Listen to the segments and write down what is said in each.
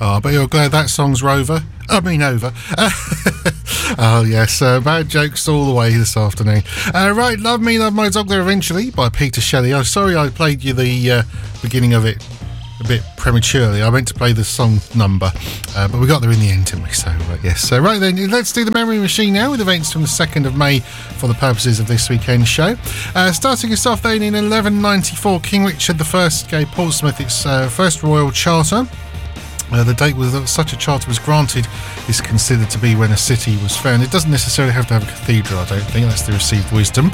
Oh, but you're glad that song's over. Oh, yes, bad jokes all the way this afternoon. Right, Love Me, Love My Dog There Eventually by Peter Shelley. I'm sorry I played you the beginning of it a bit prematurely. I meant to play the song number, but we got there in the end, didn't we? So, yes. So, right then, let's do the Memory Machine now with events from the 2nd of May for the purposes of this weekend's show. Starting us off then in 1194, King Richard I gave Portsmouth its first royal charter. The date that such a charter was granted is considered to be when a city was founded. It doesn't necessarily have to have a cathedral, I don't think. That's the received wisdom.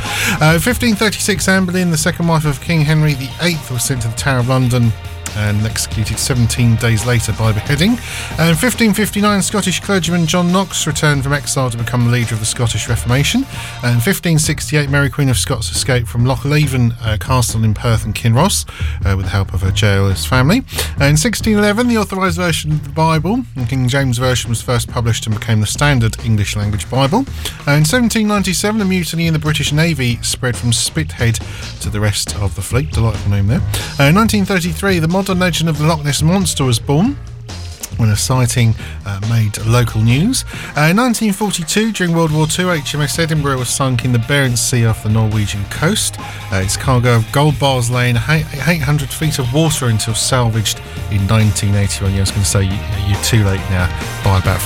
1536, Anne Boleyn, the second wife of King Henry VIII, was sent to the Tower of London and executed 17 days later by beheading. In 1559, Scottish clergyman John Knox returned from exile to become the leader of the Scottish Reformation. In 1568, Mary Queen of Scots escaped from Lochleven Castle in Perth and Kinross with the help of her jailers' family. In 1611, the authorised version of the Bible, the King James Version, was first published and became the standard English language Bible. In 1797, a mutiny in the British Navy spread from Spithead to the rest of the fleet. Delightful name there. In 1933, the modern legend of the Loch Ness Monster was born, when a sighting made local news. In 1942, during World War II, HMS Edinburgh was sunk in the Barents Sea off the Norwegian coast. Its cargo of gold bars lay in 800 feet of water until salvaged in 1981. I was going to say, you're too late now by about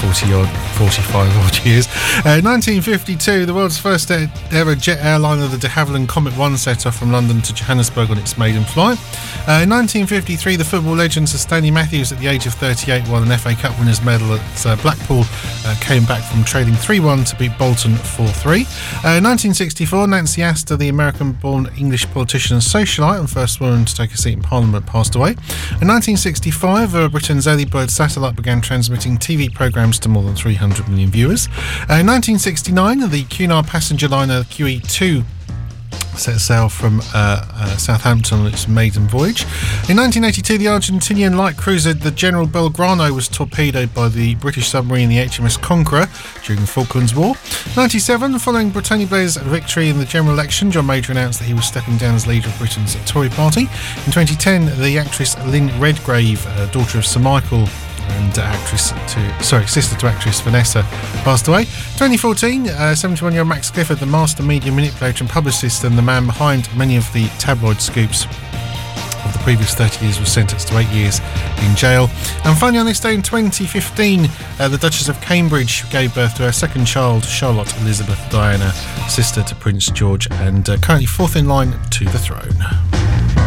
45 odd years. 1952, the world's first ever jet airliner, the de Havilland Comet 1, set off from London to Johannesburg on its maiden flight. In 1953, the football legend Sir Stanley Matthews, at the age of 38, won an FA Cup winners' medal at Blackpool, came back from trailing 3-1 to beat Bolton 4-3. 1964, Nancy Astor, the American-born English politician and socialite and first woman to take a seat in Parliament, passed away. In 1965, Britain's early bird satellite began transmitting TV programmes to more than 300 million viewers. In 1969, the Cunard passenger liner QE2 set sail from Southampton on its maiden voyage. In 1982, the Argentinian light cruiser the General Belgrano was torpedoed by the British submarine the HMS Conqueror during the Falklands War. 1997, following Britannia Blair's victory in the general election, John Major announced that he was stepping down as leader of Britain's Tory party. In 2010, the actress Lynn Redgrave, daughter of Sir Michael and sister to actress Vanessa, passed away. 2014, 71-year-old Max Clifford, the master media manipulator and publicist and the man behind many of the tabloid scoops of the previous 30 years, was sentenced to 8 years in jail. And finally, on this day in 2015, the Duchess of Cambridge gave birth to her second child, Charlotte Elizabeth Diana, sister to Prince George, and currently fourth in line to the throne.